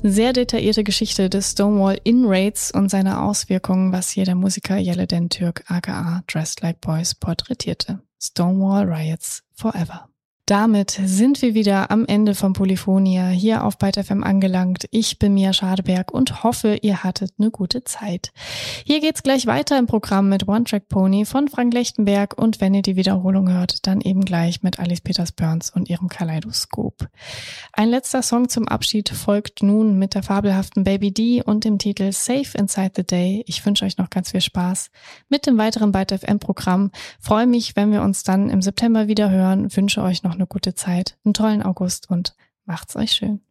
sehr detaillierte Geschichte des Stonewall Inn-Raids und seiner Auswirkungen, was hier der Musiker Yeleden Türk aka Dressed Like Boys porträtierte. Stonewall Riots Forever. Damit sind wir wieder am Ende von Polyphonia hier auf Byte FM angelangt. Ich bin Mia Schadeberg und hoffe, ihr hattet eine gute Zeit. Hier geht's gleich weiter im Programm mit One Track Pony von Frank Lechtenberg und wenn ihr die Wiederholung hört, dann eben gleich mit Alice Peters-Burns und ihrem Kaleidoskop. Ein letzter Song zum Abschied folgt nun mit der fabelhaften Baby D und dem Titel Safe Inside the Day. Ich wünsche euch noch ganz viel Spaß mit dem weiteren Byte FM Programm. Freue mich, wenn wir uns dann im September wieder hören. Wünsche euch noch eine gute Zeit, einen tollen August und macht's euch schön.